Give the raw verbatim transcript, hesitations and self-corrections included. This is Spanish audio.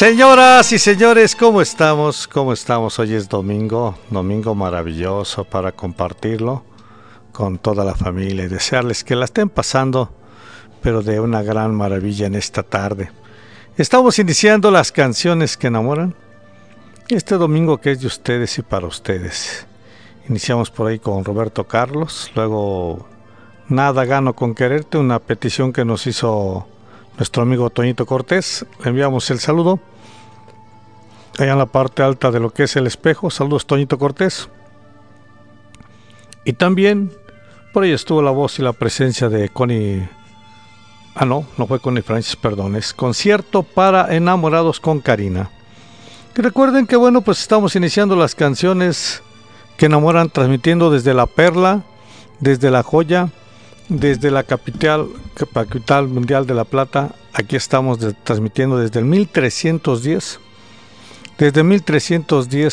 Señoras y señores, ¿cómo estamos? ¿Cómo estamos? Hoy es domingo, domingo maravilloso para compartirlo con toda la familia y desearles que la estén pasando, pero de una gran maravilla en esta tarde. Estamos iniciando las canciones que enamoran, este domingo que es de ustedes y para ustedes. Iniciamos por ahí con Roberto Carlos, luego Nada gano con quererte, una petición que nos hizo nuestro amigo Toñito Cortés. Le enviamos el saludo allá en la parte alta de lo que es el espejo. Saludos, Toñito Cortés. Y también por ahí estuvo la voz y la presencia de Connie. Ah, no, no fue Connie Francis, perdón. Es Concierto para Enamorados con Karina. Y recuerden que, bueno, pues estamos iniciando las canciones que enamoran, transmitiendo desde La Perla, desde La Joya, desde la capital, capital mundial de La Plata. Aquí estamos de, transmitiendo desde el mil trescientos diez. Desde mil trescientos diez